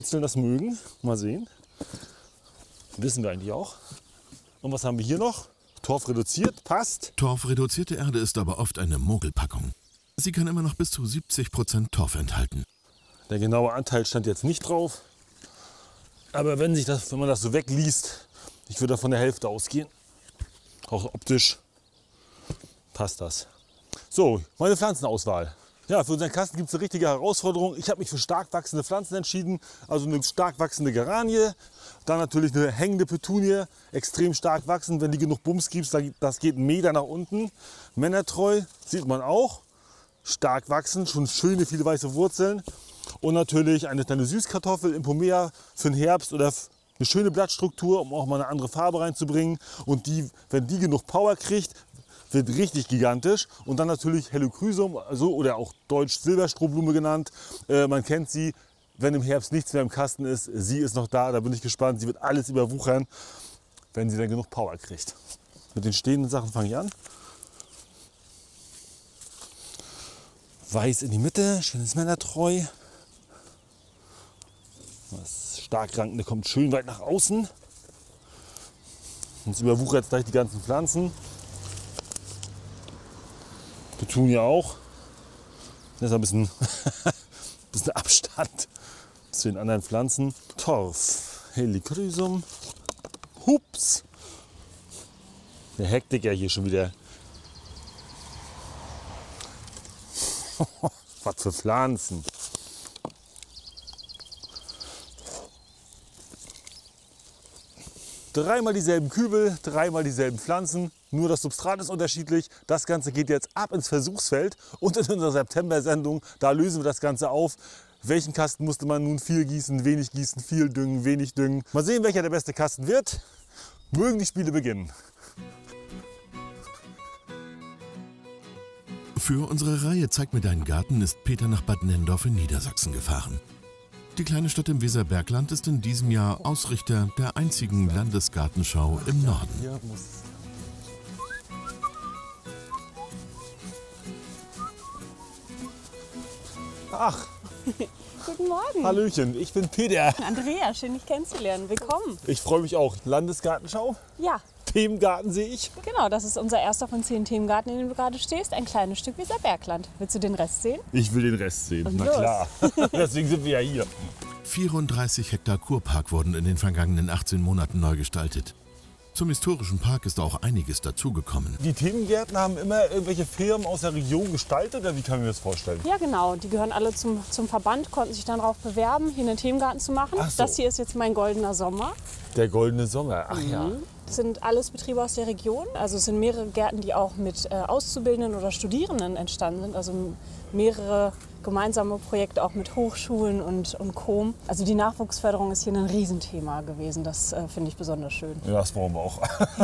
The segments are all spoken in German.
Wurzeln das mögen. Mal sehen. Wissen wir eigentlich auch. Und was haben wir hier noch? Torf reduziert, passt. Torfreduzierte Erde ist aber oft eine Mogelpackung. Sie kann immer noch bis zu 70% Torf enthalten. Der genaue Anteil stand jetzt nicht drauf. Aber wenn man das so wegliest, ich würde da von der Hälfte ausgehen. Auch optisch passt das. So, meine Pflanzenauswahl. Ja, für unseren Kasten gibt es eine richtige Herausforderung. Ich habe mich für stark wachsende Pflanzen entschieden. Also eine stark wachsende Geranie. Dann natürlich eine hängende Petunie. Extrem stark wachsend. Wenn die genug Bums gibt, das geht 1 Meter nach unten. Männertreu sieht man auch. Stark wachsend, schon schöne, viele weiße Wurzeln. Und natürlich eine kleine Süßkartoffel, Impomea für den Herbst oder eine schöne Blattstruktur, um auch mal eine andere Farbe reinzubringen. Und wenn die genug Power kriegt, wird richtig gigantisch. Und dann natürlich Helichrysum, also, oder auch deutsch Silberstrohblume genannt. Man kennt sie, wenn im Herbst nichts mehr im Kasten ist. Sie ist noch da, da bin ich gespannt. Sie wird alles überwuchern, wenn sie dann genug Power kriegt. Mit den stehenden Sachen fange ich an. Weiß in die Mitte, schönes Männertreu. Das stark rankende kommt schön weit nach außen. Und es überwuchert jetzt gleich die ganzen Pflanzen. Petunie auch. Das ist ein bisschen, bisschen Abstand zu den anderen Pflanzen. Torf, Helichrysum. Hups! Der Hektiker hier schon wieder. Was für Pflanzen. Dreimal dieselben Kübel, dreimal dieselben Pflanzen. Nur das Substrat ist unterschiedlich. Das Ganze geht jetzt ab ins Versuchsfeld. Und in unserer September-Sendung, da lösen wir das Ganze auf. Welchen Kasten musste man nun viel gießen, wenig gießen, viel düngen, wenig düngen. Mal sehen, welcher der beste Kasten wird. Mögen die Spiele beginnen. Für unsere Reihe Zeig mir deinen Garten ist Peter nach Bad Nenndorf in Niedersachsen gefahren. Die kleine Stadt im Weserbergland ist in diesem Jahr Ausrichter der einzigen Landesgartenschau im Norden. Ach, Guten Morgen. Hallöchen, ich bin Peter. Andrea, schön dich kennenzulernen. Willkommen. Ich freue mich auch. Landesgartenschau, Ja, Themengarten sehe ich. genau, das ist unser erster von 10 Themengarten, in dem du gerade stehst. Ein kleines Stück Weserbergland. Willst du den Rest sehen? Ich will den Rest sehen, Und na los. klar. Deswegen sind wir ja hier. 34 Hektar Kurpark wurden in den vergangenen 18 Monaten neu gestaltet. Zum historischen Park ist auch einiges dazugekommen. Die Themengärten haben immer irgendwelche Firmen aus der Region gestaltet, oder wie kann ich mir das vorstellen? Ja, genau. Die gehören alle zum Verband, konnten sich dann darauf bewerben, hier einen Themengarten zu machen. Ach so. Das hier ist jetzt mein goldener Sommer. Der goldene Sommer, ach ja. Das sind alles Betriebe aus der Region. Also es sind mehrere Gärten, die auch mit Auszubildenden oder Studierenden entstanden sind. Also mehrere gemeinsame Projekte auch mit Hochschulen und Co. Also die Nachwuchsförderung ist hier ein Riesenthema gewesen. Das finde ich besonders schön. Ja, das brauchen wir auch.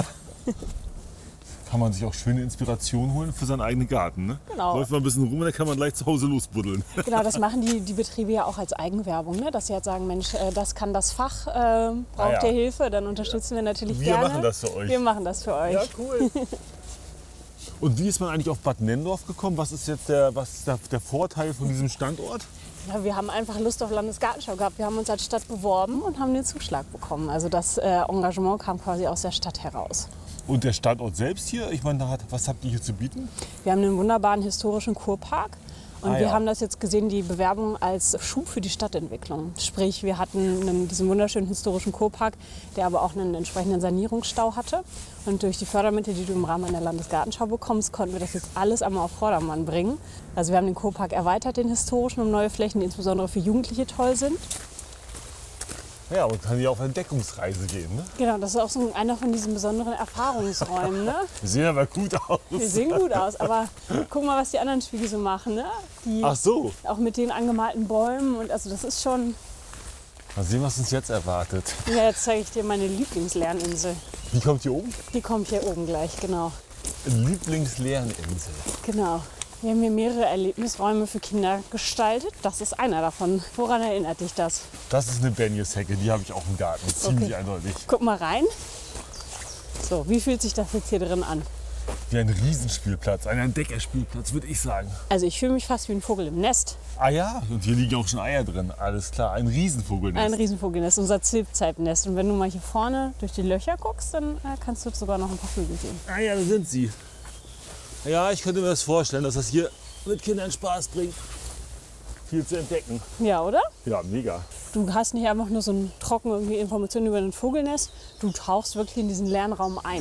Kann man sich auch schöne Inspiration holen für seinen eigenen Garten. Ne? Genau. Läuft mal ein bisschen rum und dann kann man gleich zu Hause losbuddeln. Genau, das machen die Betriebe ja auch als Eigenwerbung, ne? Dass sie halt sagen, Mensch, das kann das Fach, braucht ihr Hilfe, dann unterstützen wir natürlich Wir gerne. machen das für euch. Wir machen das für euch. Ja, cool. Und wie ist man eigentlich auf Bad Nenndorf gekommen? Was ist jetzt der Vorteil von diesem Standort? Ja, wir haben einfach Lust auf Landesgartenschau gehabt. Wir haben uns als Stadt beworben und haben den Zuschlag bekommen. Also das Engagement kam quasi aus der Stadt heraus. Und der Standort selbst hier, ich meine, was habt ihr hier zu bieten? Wir haben einen wunderbaren historischen Kurpark. Und Ah, wir ja. haben das jetzt gesehen, die Bewerbung als Schub für die Stadtentwicklung. Sprich, wir hatten diesen wunderschönen historischen Kurpark, der aber auch einen entsprechenden Sanierungsstau hatte. Und durch die Fördermittel, die du im Rahmen einer Landesgartenschau bekommst, konnten wir das jetzt alles einmal auf Vordermann bringen. Also wir haben den Kurpark erweitert, den historischen, um neue Flächen, die insbesondere für Jugendliche toll sind. Ja, man kann hier auf Entdeckungsreise gehen. Ne? Genau, das ist auch so einer von diesen besonderen Erfahrungsräumen. Ne? Wir sehen aber gut aus. Wir sehen gut aus, aber guck mal, was die anderen Spiegel so machen. Ne? Die, Ach so. auch mit den angemalten Bäumen. Und also das ist schon... Mal sehen, was uns jetzt erwartet. Ja, jetzt zeige ich dir meine Lieblingslernininsel. Die kommt hier oben? Die kommt hier oben gleich, genau. Lieblingslernininsel. Genau. Wir haben hier mehrere Erlebnisräume für Kinder gestaltet. Das ist einer davon. Woran erinnert dich das? Das ist eine Benjeshecke, die habe ich auch im Garten. Ziemlich eindeutig. Guck mal rein. So, wie fühlt sich das jetzt hier drin an? Wie ein Riesenspielplatz, ein Entdeckerspielplatz, würde ich sagen. Also ich fühle mich fast wie ein Vogel im Nest. Ah ja, und hier liegen auch schon Eier drin. Alles klar, ein Riesenvogelnest. Ein Riesenvogelnest, unser Zilpzeitnest. Und wenn du mal hier vorne durch die Löcher guckst, dann kannst du sogar noch ein paar Vögel sehen. Ah ja, da sind sie. Ja, ich könnte mir das vorstellen, dass das hier mit Kindern Spaß bringt. Viel zu entdecken. Ja, oder? Ja, mega. Du hast nicht einfach nur so ein trocken irgendwie Informationen über ein Vogelnest. Du tauchst wirklich in diesen Lernraum ein.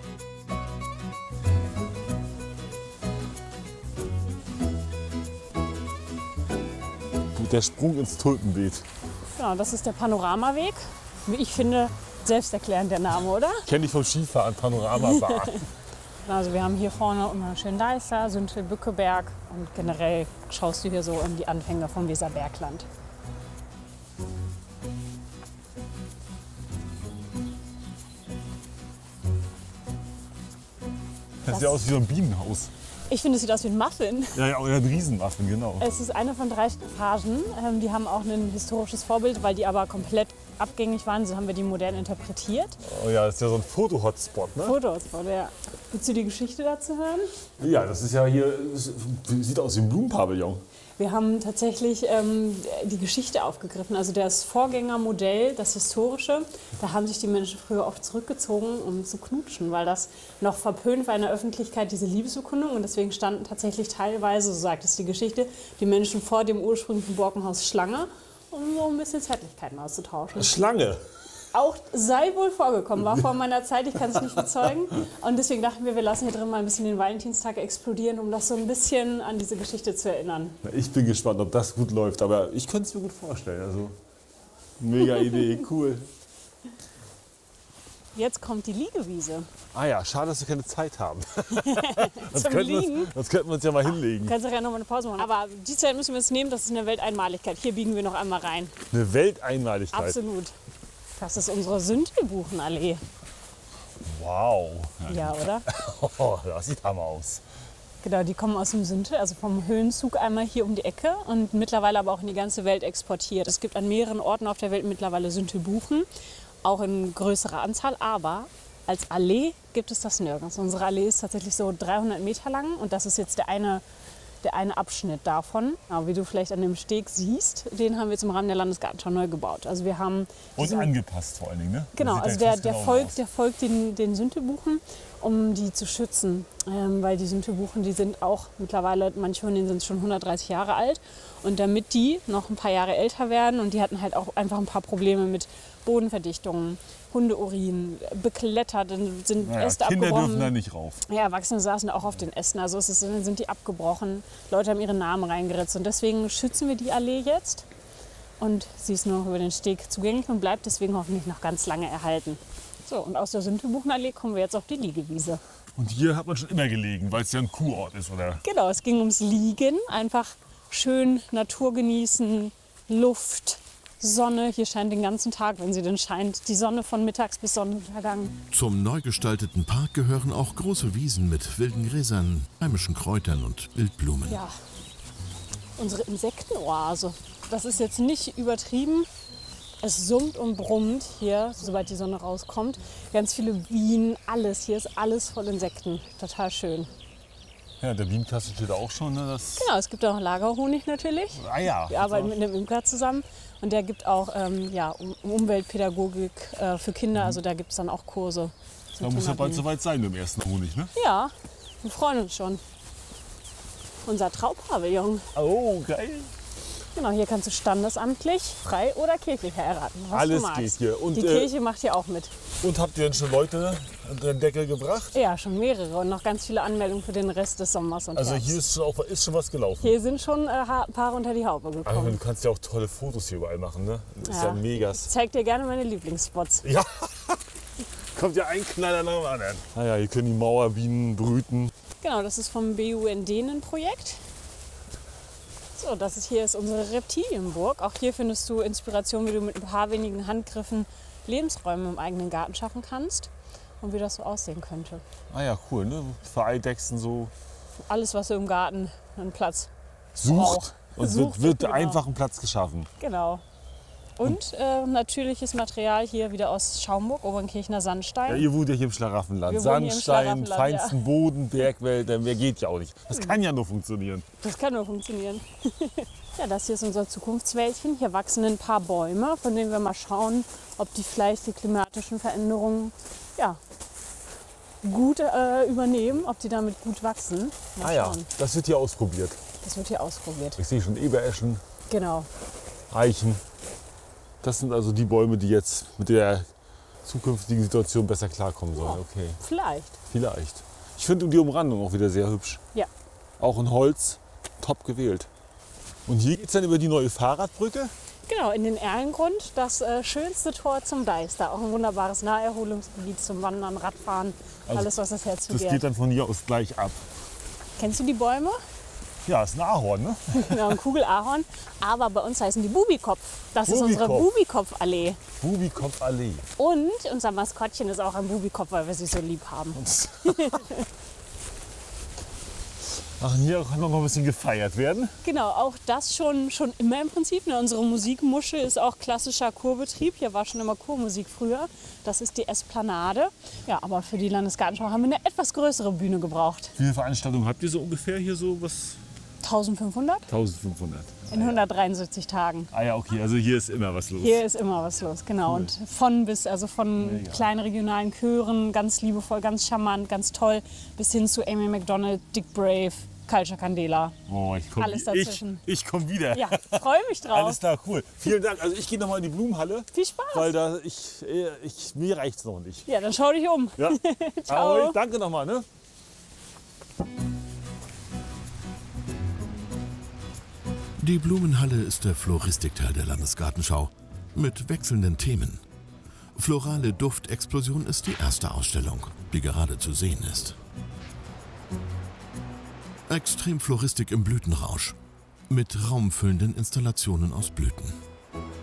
Der Sprung ins Tulpenbeet. Genau, das ist der Panoramaweg. Wie ich finde, selbsterklärend der Name, oder? Kenne ich vom Skifahren, Panoramabar. Also wir haben hier vorne immer Schöndeißer, Süntel, Bückeberg und generell schaust du hier so in die Anfänge vom Weserbergland. Das sieht aus wie so ein Bienenhaus. Ich finde, es sieht aus wie ein Muffin. Ja, ja, ein Riesenwaffen, genau. Es ist eine von 3 Phagen. Die haben auch ein historisches Vorbild, weil die aber komplett abgängig waren. So haben wir die modern interpretiert. Oh ja, das ist ja so ein Foto-Hotspot, ne? Fotos, ja. Willst du die Geschichte dazu hören? Ja, das ist ja hier, sieht aus wie ein Blumenpavillon. Wir haben tatsächlich die Geschichte aufgegriffen, also das Vorgängermodell, das historische. Da haben sich die Menschen früher oft zurückgezogen, um zu knutschen, weil das noch verpönt war in der Öffentlichkeit, diese Liebesbekundung. Und deswegen standen tatsächlich teilweise, so sagt es die Geschichte, die Menschen vor dem ursprünglichen Borkenhaus Schlange, um so ein bisschen Zärtlichkeiten auszutauschen. Schlange. Auch sei wohl vorgekommen, war vor meiner Zeit, ich kann es nicht bezeugen. Und deswegen dachten wir, wir lassen hier drin mal ein bisschen den Valentinstag explodieren, um das so ein bisschen an diese Geschichte zu erinnern. Ich bin gespannt, ob das gut läuft, aber ich könnte es mir gut vorstellen. Also, mega Idee, cool. Jetzt kommt die Liegewiese. Ah ja, schade, dass wir keine Zeit haben. Zum Liegen. Sonst könnten wir uns ja mal hinlegen. Kannst du ja noch mal eine Pause machen. Aber die Zeit müssen wir uns nehmen, das ist eine Welteinmaligkeit. Hier biegen wir noch einmal rein. Eine Welteinmaligkeit. Absolut. Das ist unsere Sündelbuchenallee. Wow. Ja, oder? Oh, das sieht hammer aus. Genau, die kommen aus dem Süntel, also vom Höhenzug einmal hier um die Ecke und mittlerweile aber auch in die ganze Welt exportiert. Es gibt an mehreren Orten auf der Welt mittlerweile Sündelbuchen, auch in größerer Anzahl, aber als Allee gibt es das nirgends. Unsere Allee ist tatsächlich so 300 Meter lang und das ist jetzt der eine Abschnitt davon. Aber wie du vielleicht an dem Steg siehst, den haben wir jetzt im Rahmen der Landesgartenschau neu gebaut. Also wir haben Und angepasst vor allen Dingen, ne? Genau, Das also sieht ja jetzt der fast folgt den Sündelbuchen, um die zu schützen. Weil die Sündelbuchen, die sind auch mittlerweile, manche von denen sind schon 130 Jahre alt. Und damit die noch ein paar Jahre älter werden und die hatten halt auch einfach ein paar Probleme mit Bodenverdichtungen, Hundeurin, beklettert, dann sind Äste Kinder abgebrochen. dürfen da nicht rauf. Ja, Erwachsene saßen auch auf den Ästen, also sind die abgebrochen. Leute haben ihre Namen reingeritzt und deswegen schützen wir die Allee jetzt. Und sie ist nur noch über den Steg zugänglich und bleibt deswegen hoffentlich noch ganz lange erhalten. So, und aus der Sündelbuchenallee kommen wir jetzt auf die Liegewiese. Und hier hat man schon immer gelegen, weil es ja ein Kurort ist, oder? Genau, es ging ums Liegen, einfach schön Natur genießen, Luft, Sonne. Hier scheint den ganzen Tag, wenn sie denn scheint, die Sonne von mittags bis Sonnenuntergang. Zum neu gestalteten Park gehören auch große Wiesen mit wilden Gräsern, heimischen Kräutern und Wildblumen. Ja, unsere Insektenoase. Das ist jetzt nicht übertrieben. Es summt und brummt hier, sobald die Sonne rauskommt. Ganz viele Bienen, alles. Hier ist alles voll Insekten. Total schön. Ja, der Bienenkasten steht auch schon. Ne? Das Genau, es gibt auch Lagerhonig natürlich. Ah ja. Wir arbeiten mit einem Imker zusammen und der gibt auch Umweltpädagogik für Kinder. Also da gibt es dann auch Kurse. zum Da muss Thema ja bald Bienen. soweit sein mit dem ersten Honig, ne? Ja, wir freuen uns schon. Unser Traupavillon. Oh, geil. Genau, hier kannst du standesamtlich, frei oder kirchlich heiraten. Was Alles du magst. geht hier. Und, die Kirche macht hier auch mit. Und habt ihr denn schon Leute an den Deckel gebracht? Ja, schon mehrere und noch ganz viele Anmeldungen für den Rest des Sommers und Also Herbst. hier ist schon was gelaufen. Hier sind schon Paare unter die Haube Aber gekommen. du kannst ja auch tolle Fotos hier überall machen, ne? Das ist ja mega. Ich zeig dir gerne meine Lieblingsspots. Ja, kommt ja ein Knaller nach dem anderen. Naja, hier können die Mauerbienen brüten. Genau, das ist vom BUND ein Projekt. So, hier ist unsere Reptilienburg. Auch hier findest du Inspiration, wie du mit ein paar wenigen Handgriffen Lebensräume im eigenen Garten schaffen kannst und wie das so aussehen könnte. Ah ja, cool, ne? Für Eidechsen so Alles, was so im Garten einen Platz sucht. braucht. Und Sucht, wird genau. einfach ein Platz geschaffen. Genau. Und natürliches Material hier wieder aus Schaumburg, Obernkirchener Sandstein. Ja, ihr wohnt ja hier im Schlaraffenland. Wir wohnen hier im Sandstein, Schlaraffenland, feinsten Boden, Bergwälder, mehr geht ja auch nicht. Das kann ja nur funktionieren. Das kann nur funktionieren. Ja, das hier ist unser Zukunftswäldchen. Hier wachsen ein paar Bäume, von denen wir mal schauen, ob die vielleicht die klimatischen Veränderungen gut übernehmen, ob die damit gut wachsen. Mal schauen. das wird hier ausprobiert. Das wird hier ausprobiert. Ich sehe schon Ebereschen, Genau. Eichen. Das sind also die Bäume, die jetzt mit der zukünftigen Situation besser klarkommen sollen. Okay, Vielleicht. Ich finde die Umrandung auch wieder sehr hübsch. Ja. Auch in Holz, top gewählt. Und hier geht es dann über die neue Fahrradbrücke. Genau, in den Erlengrund, das schönste Tor zum Deister. Auch ein wunderbares Naherholungsgebiet zum Wandern, Radfahren, alles, was das Herz Das begehrt. geht dann von hier aus gleich ab. Kennst du die Bäume? Ja, ist ein Ahorn, ne? Genau, ein Kugelahorn. Aber bei uns heißen die Bubikopf. Das ist unsere Bubikopf-Allee. Bubikopf-Allee. Und unser Maskottchen ist auch ein Bubikopf, weil wir sie so lieb haben. Ach, hier kann noch ein bisschen gefeiert werden. Genau, auch das schon immer im Prinzip. Ne? Unsere Musikmuschel ist auch klassischer Chorbetrieb. Hier war schon immer Chormusik früher. Das ist die Esplanade. Ja, aber für die Landesgartenschau haben wir eine etwas größere Bühne gebraucht. Wie viele Veranstaltungen habt ihr so ungefähr hier so? 1500 1500. in 173 Tagen. Ah ja, okay, also hier ist immer was los. Hier ist immer was los, genau. Cool. Und von bis, also von Mega. kleinen regionalen Chören, ganz liebevoll, ganz charmant, ganz toll, bis hin zu Amy McDonald, Dick Brave, Culture Candela. Oh, ich komm, Alles dazwischen. Ich komme wieder. Ja, freue mich drauf. Alles klar, cool. Vielen Dank. Also ich gehe nochmal in die Blumenhalle. Viel Spaß. Weil da mir reicht's noch nicht. Ja, dann schau dich um. Ja. Ciao. Ahoi, danke nochmal. Ne? Die Blumenhalle ist der Floristikteil der Landesgartenschau mit wechselnden Themen. Florale Duftexplosion ist die erste Ausstellung, die gerade zu sehen ist. Extremfloristik im Blütenrausch mit raumfüllenden Installationen aus Blüten.